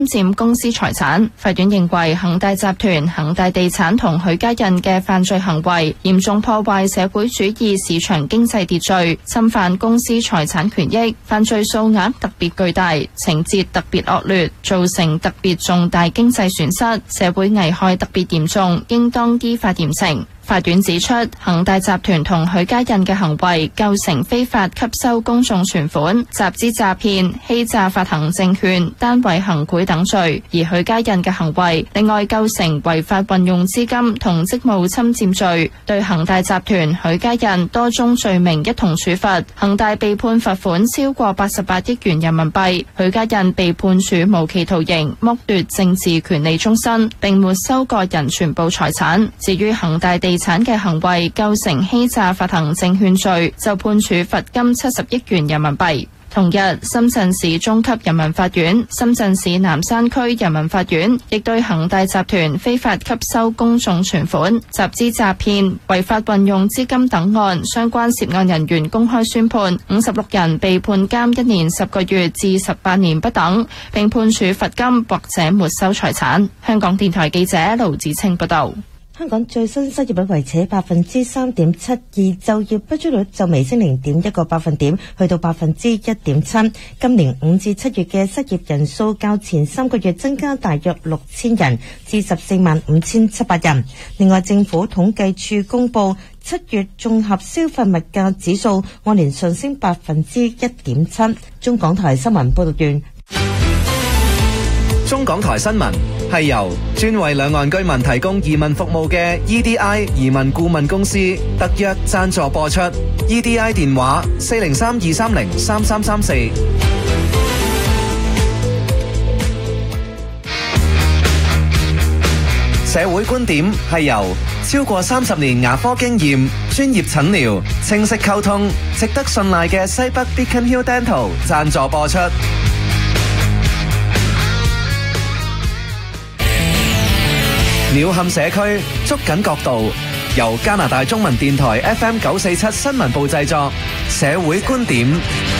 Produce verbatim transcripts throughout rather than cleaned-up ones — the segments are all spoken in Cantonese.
佔公司財產。法院認為恒大集團、恒大地產同許家印嘅犯罪行為嚴重破壞社會主義市場經濟秩序，侵犯公司財產權益，犯罪數額特別巨大，情節特別惡劣，造成特別重大經濟損失，社會危害特別嚴重，應當依法嚴懲。法院指出，恒大集團同許家印嘅行為構成非法吸收公眾存款、集資詐騙、欺詐發行證券、單位行賄等罪；而許家印嘅行為另外構成違法運用資金同職務侵佔罪，對恒大集團、許家印多宗罪名一同處罰。恒大被判罰款超過八十八億元人民幣，許家印被判處無期徒刑，剝奪政治權利終身，並沒收個人全部財產。至於恒大地產嘅行為構成欺詐發行證券罪，就判處罰金七十億元人民幣。同日，深圳市中級人民法院、深圳市南山區人民法院亦對恒大集團非法吸收公眾存款、集資詐騙、違法運用資金等案相關涉案人員公開宣判，五十六人被判監一年十個月至十八年不等，並判處罰金或者沒收財產。香港電台記者盧子清報道。 香港最新失業率維持百分之三點七二，就業不足率就微升零點一個百分點，去到百分之一點七。今年五至七月嘅失業人數較前三個月增加大約六千人，至十四萬五千七百人。另外，政府統計處公布七月綜合消費物價指數按年上升百分之一點七。中港台新聞報道完。 中港台新聞係由專為兩岸居民提供移民服務嘅 E D I 移民顧問公司特約贊助播出。E D I 電話四零三二三零三三三四。社會觀點係由超過三十年牙科經驗、專業診療、清晰溝通、值得信賴嘅西北 Beacon Hill Dental 贊助播出。鳥瞰社區，捉緊角度，由加拿大中文電台 F M 九四七新聞部製作。社會觀點。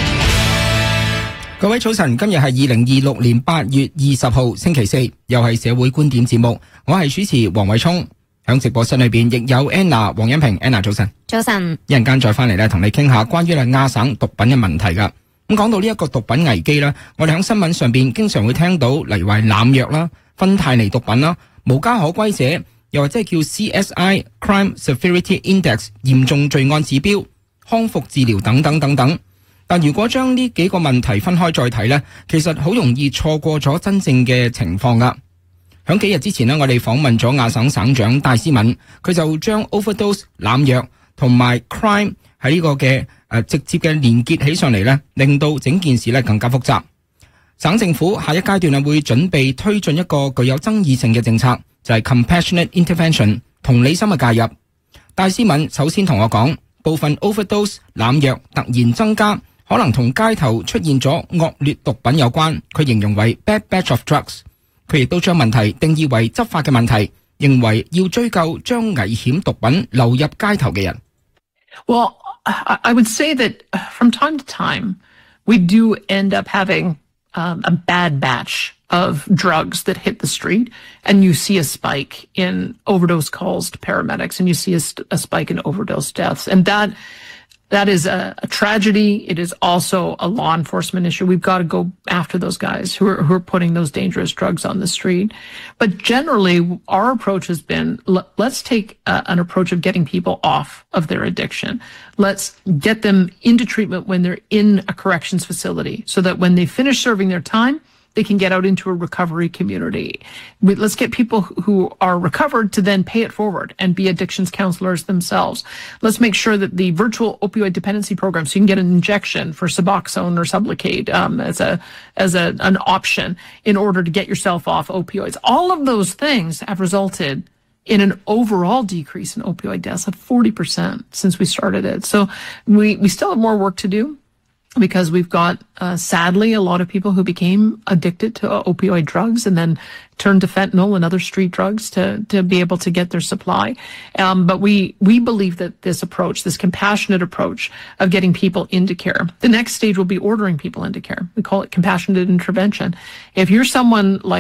各位早晨，今日係二零二六年八月二十號星期四，又係社會觀點節目。我係主持黃偉聰，響直播室裏邊亦有 Anna 黃欣平。Anna 早晨。 早晨。 一陣間再翻嚟咧，同你傾下關於咧亞省毒品嘅問題噶。咁講到呢一個毒品危機咧，我哋響新聞上邊經常會聽到，例如話濫藥啦、芬太尼毒品啦、無家可歸者，又或者係叫 C S I Crime Severity Index 嚴重罪案指標、康復治療等等等等。但如果將呢幾個問題分開再睇呢，其實好容易錯過咗真正嘅情況噶。響幾日之前呢，我哋訪問咗亞省省長戴斯敏，佢就將 overdose 濫藥同埋 crime 喺呢個嘅誒、呃、直接嘅連結起上嚟呢，令到整件事呢更加複雜。省政府下一階段係會準備推進一個具有爭議性嘅政策，就係、是、compassionate intervention 同理心嘅介入。戴斯敏首先同我講，部分 overdose 濫藥突然增加，可能同街頭出現咗惡劣毒品有關。佢形容為 bad batch of drugs。佢亦都將問題定義為執法嘅問題，認為要追究將危險毒品流入街頭嘅人。 Well, I would say that from time to time, we do end up having Um, a bad batch of drugs that hit the street, and you see a spike in overdose calls to paramedics, and you see a, st- a spike in overdose deaths. And that that is a, a tragedy. It is also a law enforcement issue. We've got to go after those guys who are, who are putting those dangerous drugs on the street. But generally, our approach has been, l- let's take uh, an approach of getting people off of their addiction. Let's get them into treatment when they're in a corrections facility so that when they finish serving their time, they can get out into a recovery community. We, let's get people who are recovered to then pay it forward and be addictions counselors themselves. Let's make sure that the virtual opioid dependency program, so you can get an injection for Suboxone or Sublocade um, as a as a an option in order to get yourself off opioids. All of those things have resulted in an overall decrease in opioid deaths of forty percent since we started it. So we, we still have more work to do. because we've got, uh, sadly, a lot of people who became addicted to uh, opioid drugs and then turned to fentanyl and other street drugs to, to be able to get their supply. Um, but we, we believe that this approach, this compassionate approach of getting people into care, the next stage will be ordering people into care. We call it compassionate intervention. If you're someone like